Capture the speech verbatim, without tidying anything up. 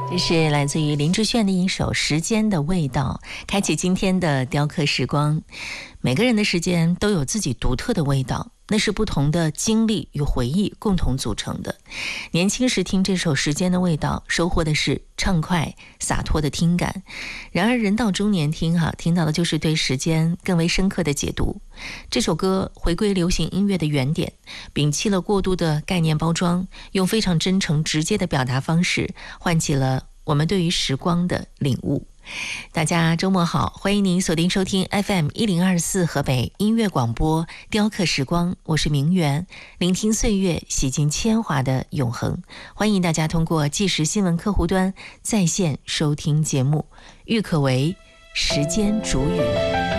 这是来自于林志炫的一首《时间的味道》，开启今天的雕刻时光。每个人的时间都有自己独特的味道，那是不同的经历与回忆共同组成的。年轻时听这首《时间的味道》，收获的是畅快洒脱的听感。然而人到中年听哈，听到的就是对时间更为深刻的解读。这首歌回归流行音乐的原点，摒弃了过度的概念包装，用非常真诚直接的表达方式，唤起了我们对于时光的领悟。大家周末好，欢迎您锁定收听 F M 一零二四河北音乐广播雕刻时光，我是明媛，聆听岁月洗尽铅华的永恒。欢迎大家通过即时新闻客户端在线收听节目，郁可唯时间煮雨。